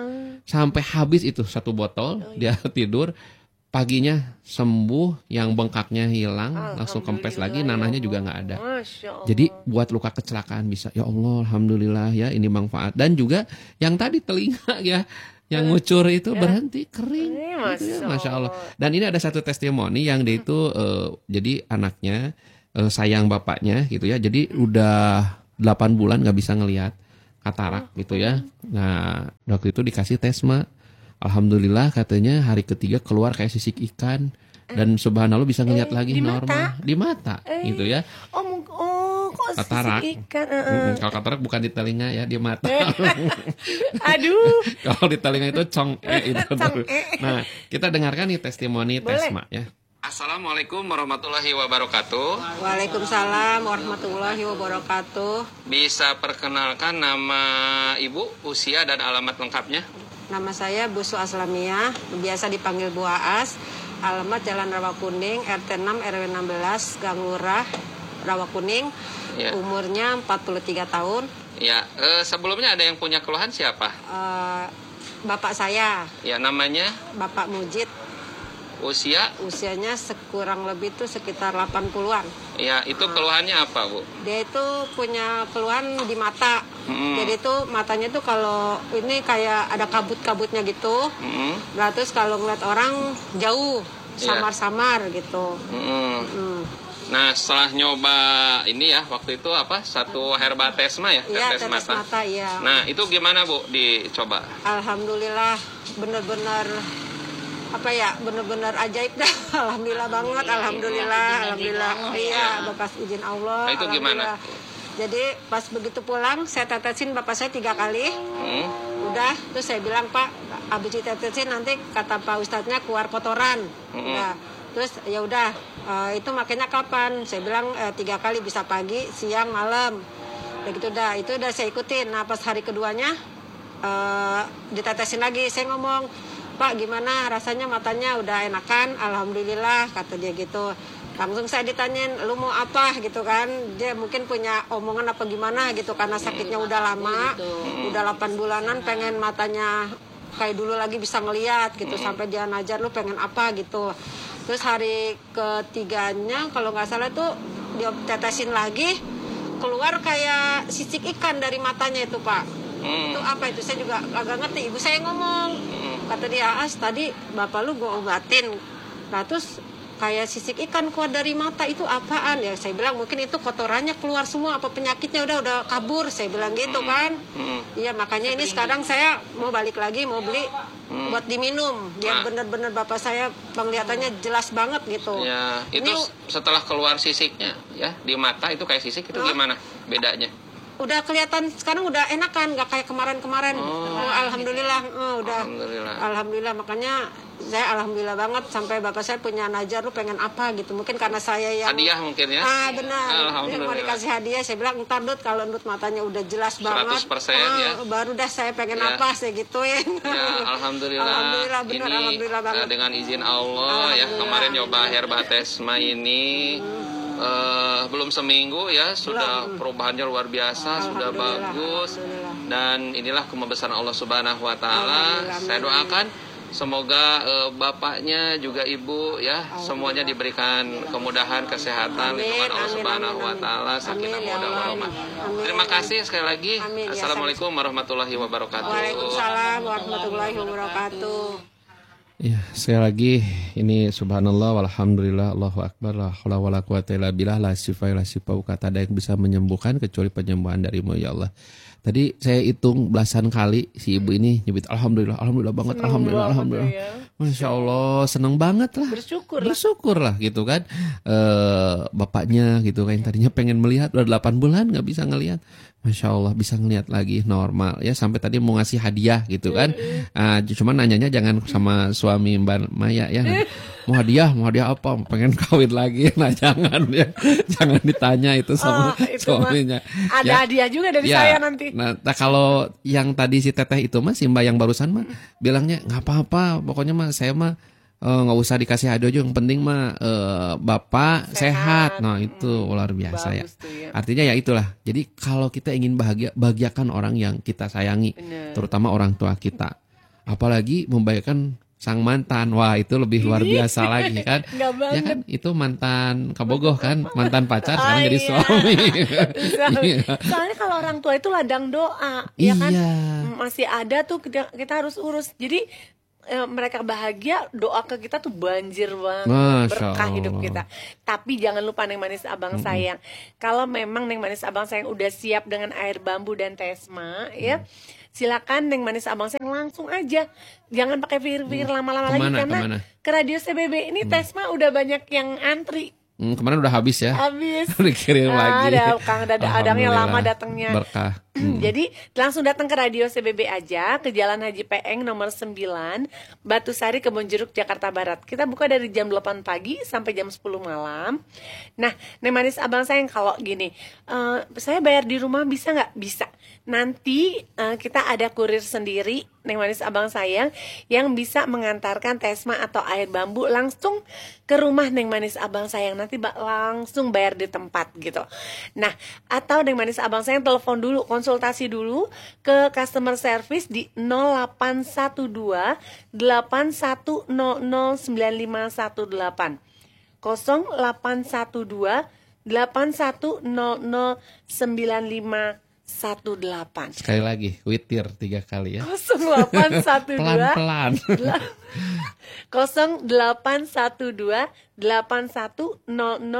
sampai habis itu 1 botol, dia tidur. Paginya sembuh, yang bengkaknya hilang, langsung kempes lagi, nanahnya juga nggak ada. Masya Allah. Jadi buat luka kecelakaan bisa, ya Allah, alhamdulillah ya, ini manfaat. Dan juga yang tadi telinga ya, yang ngucur itu berhenti, kering. Gitu ya, Masya Allah. Dan ini ada satu testimoni yang dia itu, jadi anaknya sayang bapaknya gitu ya, jadi udah 8 bulan nggak bisa ngelihat, katarak gitu ya. Nah waktu itu dikasih tesma. Alhamdulillah katanya hari ketiga keluar kayak sisik ikan dan subhanallah bisa ngeliat lagi di normal di mata gitu ya. Kok Katarak. sisik ikan? Kalau katarak bukan di telinga ya, di mata. Aduh. Kalau di telinga itu itu. Nah, kita dengarkan nih testimoni Tesma ya. Assalamualaikum warahmatullahi wabarakatuh. Waalaikumsalam warahmatullahi wabarakatuh. Bisa perkenalkan nama ibu, usia dan alamat lengkapnya? Nama saya Bu Su Aslamiyah, biasa dipanggil Bu Aas. Alamat Jalan Rawa Kuning, RT 6 RW 16, Gang Lurah, Rawa Kuning. Ya. Umurnya 43 tahun. Ya, sebelumnya ada yang punya keluhan siapa? Bapak saya, Ya, namanya, Bapak Mujid, usia? usianya kurang lebih itu sekitar 80-an. Ya, itu keluhannya apa, Bu? Dia itu punya keluhan di mata. Jadi itu matanya tuh kalau ini kayak ada kabut-kabutnya gitu. Nah, terus kalau ngeliat orang jauh, samar-samar gitu. Nah, setelah nyoba ini ya, waktu itu apa? Satu herba tesma ya? Iya, Tetes tetes mata, iya. Nah, itu gimana, Bu, dicoba? Alhamdulillah, bener-bener apa ya, bener-bener ajaib dah. Alhamdulillah banget, alhamdulillah. Iya, bekas izin Allah. Nah, itu gimana? Jadi pas begitu pulang, saya tetesin bapak saya 3 kali. Udah, terus saya bilang, Pak, abis ditetesin nanti kata Pak Ustadznya keluar kotoran. Udah, terus ya udah, itu makanya kapan? Saya bilang 3 kali, bisa pagi, siang, malam. Begitu dah, itu udah saya ikutin. Nah pas hari keduanya ditetesin lagi, saya ngomong, Pak gimana rasanya matanya, udah enakan? Alhamdulillah, kata dia gitu. Langsung saya ditanyain, lu mau apa gitu kan. Dia mungkin punya omongan apa gimana gitu, karena sakitnya udah lama, udah 8 bulanan, pengen matanya kayak dulu lagi bisa ngeliat gitu. Sampai dia najar, lu pengen apa gitu. Terus hari ketiganya kalau nggak salah tuh dia tetesin lagi, keluar kayak sisik ikan dari matanya itu, Pak. Itu apa itu, saya juga agak ngerti. Ibu saya ngomong, kata dia, As tadi bapak lu gue obatin, nah terus kayak sisik ikan keluar dari mata, itu apaan ya? Saya bilang mungkin itu kotorannya keluar semua, apa penyakitnya udah kabur, saya bilang gitu kan. Iya, makanya ini sekarang saya mau balik lagi, mau beli buat diminum, biar bener-bener bapak saya penglihatannya jelas banget gitu. Ya, itu Ini setelah keluar sisiknya ya di mata itu kayak sisik itu gimana bedanya? udah kelihatan sekarang, udah enakan, nggak kayak kemarin-kemarin. Alhamdulillah, udah. Alhamdulillah, makanya saya alhamdulillah banget, sampai bapak saya punya najar, lu pengen apa gitu. Mungkin karena saya yang Hadiah mungkin ya. Benar. Dia mau dikasih hadiah, saya bilang entar Dut, kalau Dut matanya udah jelas banget 100% ya. baru dah saya pengen apa, saya gituin. Ya, alhamdulillah. Alhamdulillah, benar, ini alhamdulillah banget. Dengan izin Allah ya, kemarin nyoba herba tesma ini belum seminggu ya, sudah perubahannya luar biasa, sudah bagus. Dan inilah kebesaran Allah Subhanahu wa taala. Saya doakan semoga bapaknya juga ibu ya, semuanya diberikan kemudahan, kesehatan, lindungan Allah Subhanahu wa taala, sakinah mawaddah warahmah. Terima kasih sekali lagi. Assalamualaikum warahmatullahi wabarakatuh. Waalaikumsalam warahmatullahi wabarakatuh. Ya, sekali lagi ini subhanallah walhamdulillah Allahu akbar la haula wala quwata illa billah la syifaa illa syifaa, kata ada yang bisa menyembuhkan kecuali penyembuhan darimu ya Allah. Tadi saya hitung belasan kali si ibu ini nyebut alhamdulillah, alhamdulillah banget, alhamdulillah, alhamdulillah. Masya Allah, seneng banget lah. Bersyukur lah gitu kan. Bapaknya gitu kan, tadinya pengen melihat udah 8 bulan nggak bisa ngelihat. Masya Allah bisa ngelihat lagi normal ya, sampai tadi mau ngasih hadiah gitu kan. Cuman nanyanya jangan sama suami Mbak Maya ya. Mau hadiah apa? Pengen kawin lagi. Nah jangan ya, jangan ditanya itu sama suaminya. Ada hadiah juga dari saya nanti. Nah kalau yang tadi si teteh itu mah, si Mbak yang barusan mah bilangnya nggak apa-apa, pokoknya mah saya mah nggak usah dikasih hadiah aja, yang penting mah bapak sehat. Nah itu luar biasa ya. Artinya ya itulah. Jadi kalau kita ingin bahagiakan orang yang kita sayangi, terutama orang tua kita, Apalagi membahagiakan sang mantan, wah itu lebih luar biasa lagi kan. Nggak Ya banget. kan, itu mantan kabogoh kan, mantan pacar sekarang jadi iya. suami. Iya. Soalnya kalau orang tua itu ladang doa, ya kan? Iya. Masih ada tuh kita harus urus. Jadi mereka bahagia, doa ke kita tuh banjir banget, Masya berkah hidup Allah. kita. Tapi jangan lupa Neng Manis Abang Sayang, kalau memang Neng Manis Abang Sayang udah siap dengan air bambu dan tesma, ya silakan Neng Manis Abang Sayang langsung aja, jangan pakai pikir-pikir lama-lama lagi, Kemana, karena kemana? ke Radio CBB ini tesma udah banyak yang antri. Kemarin udah habis ya. Habis. Dikirim lagi. Ada Kang Adangnya lama Alhamdulillah. datangnya. Berkah. Jadi langsung datang ke Radio CBB aja, ke Jalan Haji Peeng nomor 9, Batu Sari, Kebonjeruk, Jakarta Barat. Kita buka dari jam 8 pagi sampai jam 10 malam. Nah, Neng Manis Abang Sayang, kalau gini, saya bayar di rumah bisa nggak? Bisa. Nanti kita ada kurir sendiri, Neng Manis Abang Sayang, yang bisa mengantarkan tesma atau air bambu langsung ke rumah Neng Manis Abang Sayang. Nanti langsung bayar di tempat gitu. Nah, atau Neng Manis Abang Sayang telepon dulu, konsultasi dulu ke customer service di 0812 8100 9518. 0812 8100 9518. Sekali lagi, witir 3 kali ya. 0812 Pelan-pelan. 0812 8100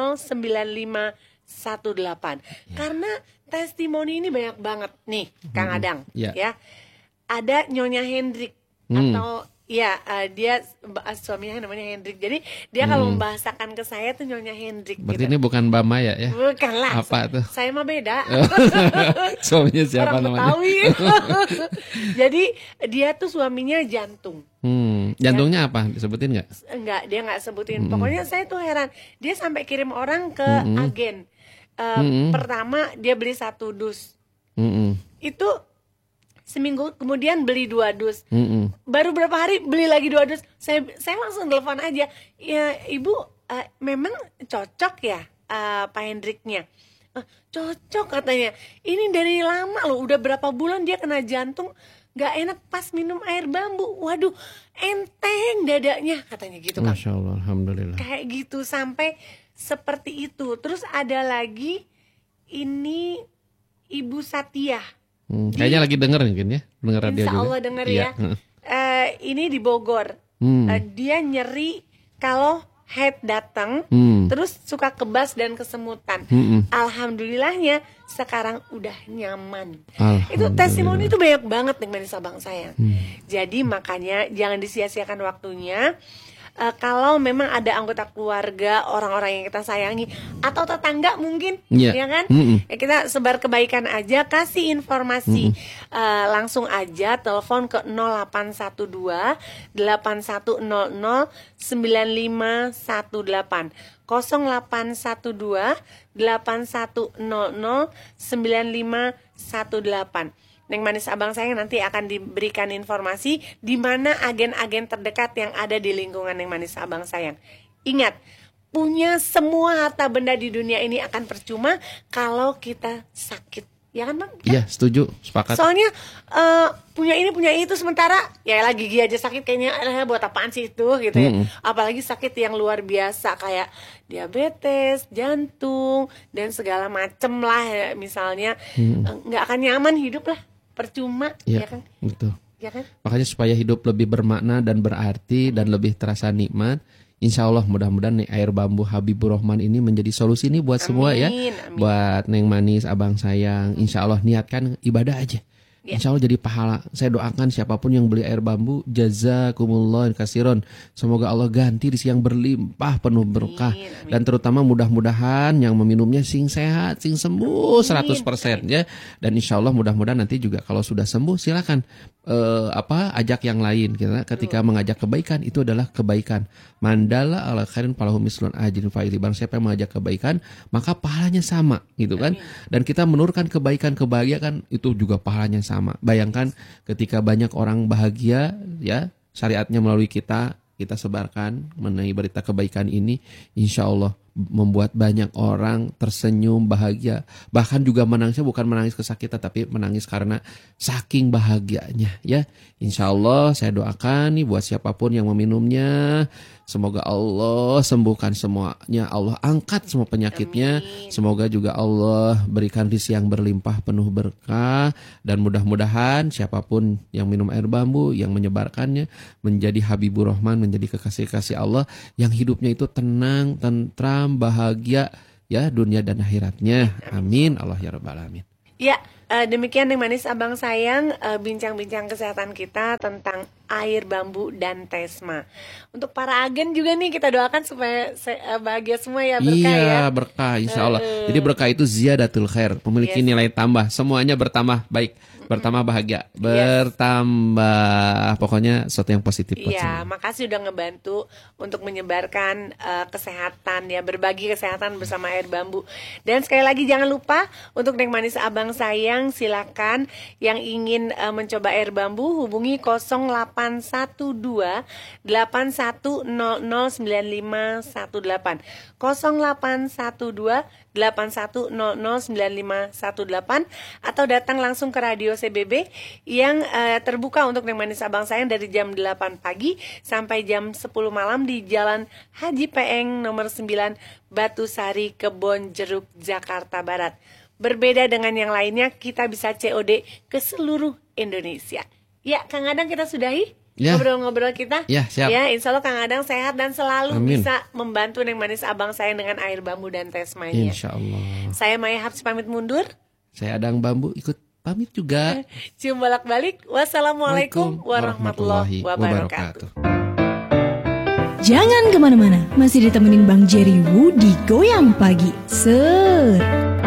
9518. Karena testimoni ini banyak banget nih, Kang Adang, ya. ya. Ada Nyonya Hendrik atau ya dia suaminya namanya Hendrik. Jadi dia kalau membahasakan ke saya tuh Nyonya Hendrik Berarti gitu. ini bukan Mbak Maya ya? Bukanlah. Apa tuh? Saya mah beda. Suaminya siapa Orang namanya? Betawi. Jadi dia tuh suaminya jantung. Jantungnya apa? Disebutin nggak? Enggak, dia nggak sebutin. Pokoknya saya tuh heran. Dia sampai kirim orang ke agen. Pertama dia beli 1 dus. Itu seminggu kemudian beli 2 dus. Baru berapa hari beli lagi 2 dus. Saya langsung telepon aja. Ya ibu, memang cocok ya Pak Hendriknya? Cocok katanya. Ini dari lama loh. Udah berapa bulan dia kena jantung. Gak enak pas minum air bambu. Waduh, enteng dadanya katanya gitu kan. Masya Allah, Alhamdulillah. Kayak gitu sampai seperti itu. Terus ada lagi ini Ibu Satya. Kayaknya lagi denger mungkin ya, denger radio Insya juga. Allah denger Iya. ya. Ini di Bogor. Dia nyeri kalau head datang, terus suka kebas dan kesemutan. Alhamdulillahnya sekarang udah nyaman. Itu testimoni itu banyak banget nih Manis Abang Sayang. Jadi makanya jangan disia-siakan waktunya. Kalau memang ada anggota keluarga, orang-orang yang kita sayangi, atau tetangga mungkin, ya kan? Ya kita sebar kebaikan aja, kasih informasi. Langsung aja telepon ke 0812 8100 9518. 0812 8100 9518. Neng Manis Abang Sayang nanti akan diberikan informasi di mana agen-agen terdekat yang ada di lingkungan Neng Manis Abang Sayang. Ingat, punya semua harta benda di dunia ini akan percuma kalau kita sakit. Ya kan Bang? Iya, setuju, sepakat. Soalnya punya ini punya itu sementara ya lagi gigi aja sakit kayaknya buat apaan sih itu gitu ya. Apalagi sakit yang luar biasa kayak diabetes, jantung dan segala macem lah ya, misalnya nggak akan nyaman hidup lah, percuma ya kan? Betul. Ya kan? Makanya supaya hidup lebih bermakna dan berarti dan lebih terasa nikmat, insya Allah mudah-mudahan nih air bambu Habibur Rahman ini menjadi solusi nih buat semua ya. Amin. Buat Neng Manis, Abang Sayang, insya Allah niatkan ibadah aja. Insya Allah jadi pahala. Saya doakan siapapun yang beli air bambu, jazakumullah kasiron. Semoga Allah ganti rezeki yang berlimpah penuh berkah. Amin. Dan terutama mudah-mudahan yang meminumnya sing sehat, sing sembuh 100% ya. Dan insya Allah mudah-mudahan nanti juga kalau sudah sembuh silakan ajak yang lain. Ketika mengajak kebaikan itu adalah kebaikan. Mandala ala khairin falahu mislun ajrin fa'ili. Barang siapa yang mengajak kebaikan maka pahalanya sama gitu kan. Dan kita menurunkan kebaikan kebahagiaan itu juga pahalanya sama. Bayangkan ketika banyak orang bahagia ya, syariatnya melalui kita sebarkan mengenai berita kebaikan ini, insya Allah membuat banyak orang tersenyum, bahagia. Bahkan juga menangisnya bukan menangis kesakitan, tapi menangis karena saking bahagianya ya. Insya Allah saya doakan nih buat siapapun yang meminumnya, semoga Allah sembuhkan semuanya, Allah angkat semua penyakitnya. Amin. Semoga juga Allah berikan rezeki yang berlimpah penuh berkah, dan mudah-mudahan siapapun yang minum air bambu, yang menyebarkannya menjadi Habibur Rahman, menjadi kekasih-kasih Allah, yang hidupnya itu tenang, tentram, bahagia ya dunia dan akhiratnya. Amin Allah ya rabbal alamin. Ya, demikian Neng Manis Abang Sayang, bincang-bincang kesehatan kita tentang air bambu dan Tesma. Untuk para agen juga nih kita doakan supaya bahagia semua ya, berkah ya. Iya, berkah insya Allah. Jadi berkah itu ziyadatul khair, memiliki nilai tambah, semuanya bertambah baik, bertambah bahagia, bertambah pokoknya sesuatu yang positif buat Iya, semua. makasih udah ngebantu untuk menyebarkan kesehatan ya, berbagi kesehatan bersama air bambu. Dan sekali lagi jangan lupa untuk Neng Manis Abang Sayang, silakan yang ingin mencoba air bambu hubungi 0812 81009518 0812 81009518 atau datang langsung ke Radio CBB yang terbuka untuk Neng Manis Abang Sayang dari jam 8 pagi sampai jam 10 malam di Jalan Haji Peeng nomor 9 Batu Sari, Kebon Jeruk, Jakarta Barat. Berbeda dengan yang lainnya, kita bisa COD ke seluruh Indonesia. Ya, Kang Adang kita sudahi Ya. ngobrol-ngobrol kita. Ya, siap. Ya, insya Allah Kang Adang sehat dan selalu Amin. bisa membantu Neng Manis Abang Sayang dengan air bambu dan Tesmanya. Insya Allah. Saya Maya Habs pamit mundur. Saya Adang Bambu ikut pamit juga. Cium bolak-balik. Wassalamualaikum warahmatullahi wabarakatuh. Jangan kemana-mana, masih ditemenin Bang Jerry Wu di Goyang Pagi. Ser.